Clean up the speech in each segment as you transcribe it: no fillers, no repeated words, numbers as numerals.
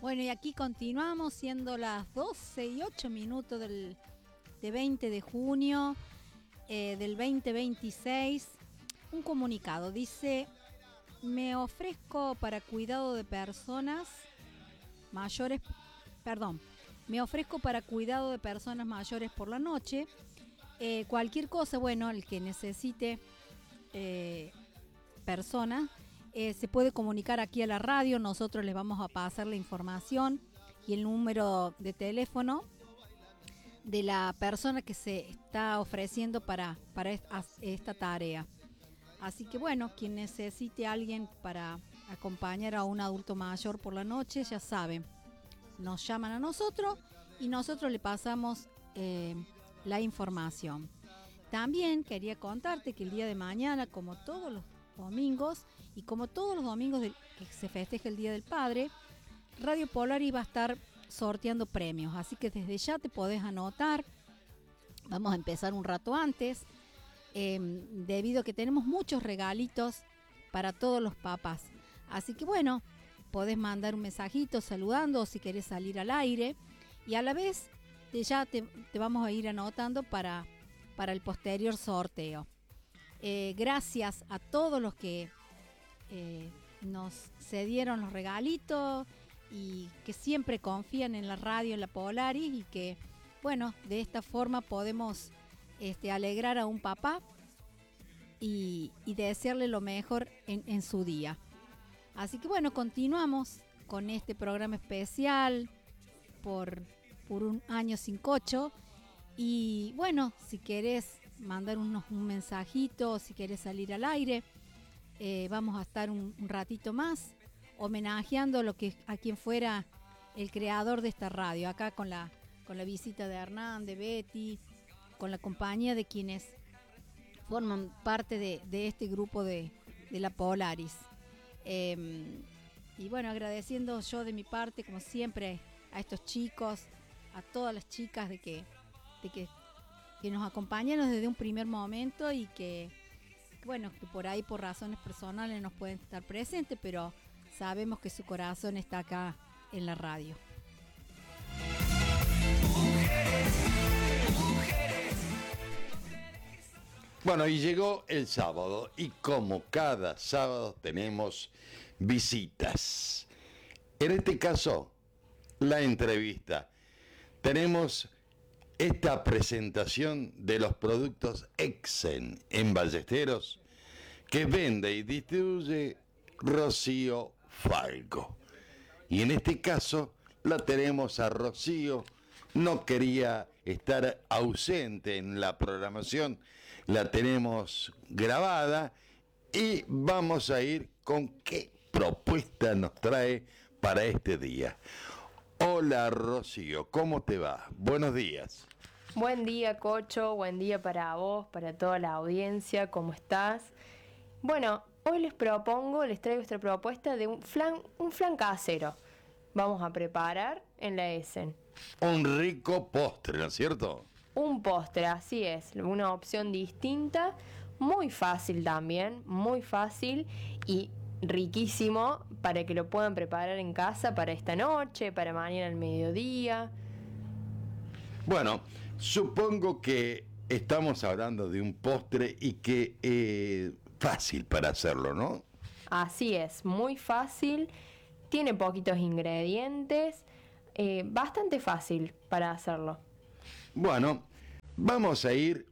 Bueno, y aquí continuamos siendo las 12:08 de 20 de junio del 2026. Un comunicado dice: me ofrezco para cuidado de personas mayores, me ofrezco para cuidado de personas mayores por la noche. Cualquier cosa, bueno, el que necesite persona, se puede comunicar aquí a la radio. Nosotros les vamos a pasar la información y el número de teléfono de la persona que se está ofreciendo para esta tarea. Así que bueno, quien necesite a alguien para acompañar a un adulto mayor por la noche, ya saben, nos llaman a nosotros y nosotros le pasamos la información. También quería contarte que el día de mañana, como todos los domingos y como todos los domingos que se festeja el Día del Padre, Radio Polaris va a estar sorteando premios, así que desde ya te podés anotar. Vamos a empezar un rato antes, debido a que tenemos muchos regalitos para todos los papás. Así que bueno, podés mandar un mensajito saludando o si querés salir al aire, y a la vez ya te vamos a ir anotando para el posterior sorteo. Gracias a todos los que nos cedieron los regalitos y que siempre confían en la radio, en la Polaris, y que, bueno, de esta forma podemos alegrar a un papá y desearle lo mejor en su día. Así que bueno, continuamos con este programa especial por un año sin cocho. Y bueno, si querés mandar un mensajito, si querés salir al aire, vamos a estar un ratito más homenajeando a quien fuera el creador de esta radio, acá con la visita de Hernán, de Betty, con la compañía de quienes forman parte de este grupo de la Polaris. Y bueno, agradeciendo yo de mi parte, como siempre, a estos chicos, a todas las chicas de que nos acompañan desde un primer momento, y que bueno, que por ahí por razones personales no pueden estar presentes, pero sabemos que su corazón está acá en la radio. Bueno, y llegó el sábado, y como cada sábado tenemos visitas. En este caso, la entrevista. Tenemos esta presentación de los productos Exen en Ballesteros, que vende y distribuye Rocío Falco. Y en este caso la tenemos a Rocío. No quería estar ausente en la programación, la tenemos grabada y vamos a ir con qué propuesta nos trae para este día. Hola Rocío, ¿cómo te va? Buenos días. Buen día, Cocho, buen día para vos, para toda la audiencia, ¿cómo estás? Bueno, hoy les traigo esta propuesta de un flan casero. Vamos a preparar en la Essen. Un rico postre, ¿no es cierto? Un postre, así es, una opción distinta, muy fácil también, muy fácil y riquísimo para que lo puedan preparar en casa para esta noche, para mañana al mediodía. Bueno, supongo que estamos hablando de un postre y que fácil para hacerlo, ¿no? Así es, muy fácil, tiene poquitos ingredientes, bastante fácil para hacerlo. Bueno, vamos a ir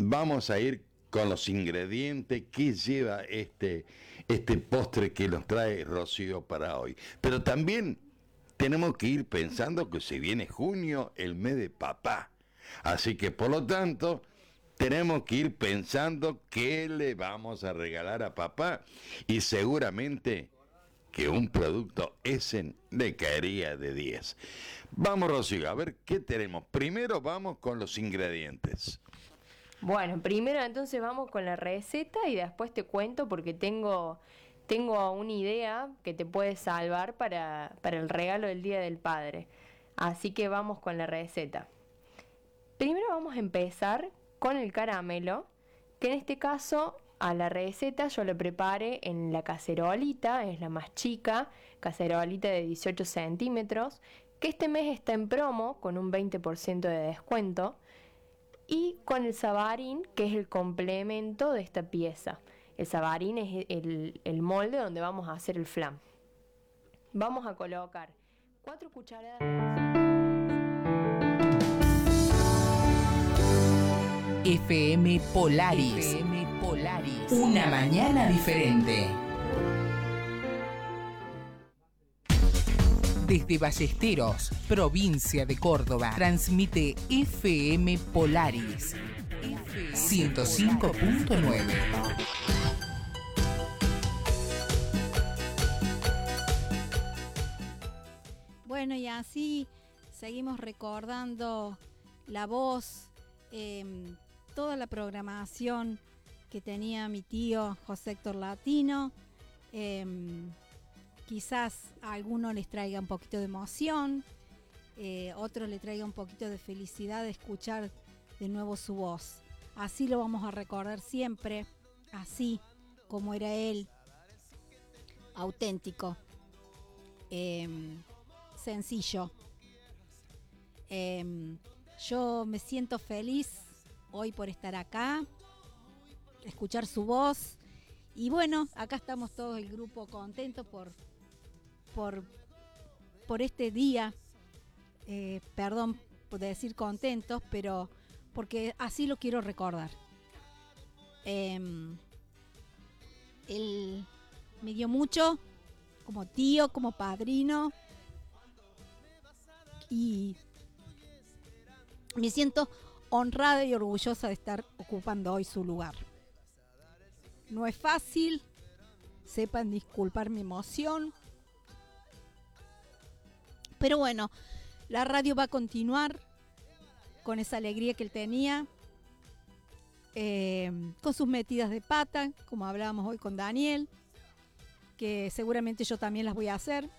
con los ingredientes que lleva este postre que nos trae Rocío para hoy. Pero también tenemos que ir pensando que se viene junio, el mes de papá. Así que por lo tanto, tenemos que ir pensando qué le vamos a regalar a papá. Y seguramente que un producto ese le caería de 10. Vamos, Rocío, a ver qué tenemos. Primero vamos con los ingredientes. Bueno, primero entonces vamos con la receta y después te cuento porque tengo una idea que te puede salvar para el regalo del Día del Padre. Así que vamos con la receta. Primero vamos a empezar con el caramelo, que en este caso a la receta yo lo preparé en la cacerolita, es la más chica, cacerolita de 18 centímetros, que este mes está en promo con un 20% de descuento, y con el sabarín, que es el complemento de esta pieza. El sabarín es el molde donde vamos a hacer el flan. Vamos a colocar 4 cucharadas. FM Polaris. Una mañana diferente. Desde Ballesteros, provincia de Córdoba, transmite FM Polaris 105.9. Bueno, y así seguimos recordando la voz, toda la programación que tenía mi tío José Héctor Latino. Quizás a algunos les traiga un poquito de emoción, otros le traiga un poquito de felicidad de escuchar de nuevo su voz. Así lo vamos a recordar siempre, así como era él, auténtico, sencillo. Yo me siento feliz hoy por estar acá, escuchar su voz. Y bueno, acá estamos todos el grupo contentos por este día. Perdón por decir contentos, pero porque así lo quiero recordar. Él me dio mucho como tío, como padrino, y me siento honrada y orgullosa de estar ocupando hoy su lugar. No es fácil, sepan disculpar mi emoción, pero bueno, la radio va a continuar con esa alegría que él tenía, con sus metidas de pata, como hablábamos hoy con Daniel, que seguramente yo también las voy a hacer.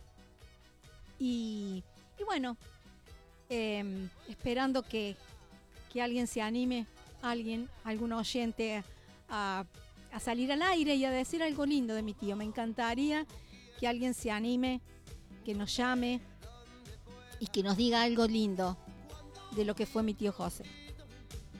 Y bueno, esperando que alguien se anime, algún oyente a salir al aire y a decir algo lindo de mi tío. Me encantaría que alguien se anime, que nos llame y que nos diga algo lindo de lo que fue mi tío José.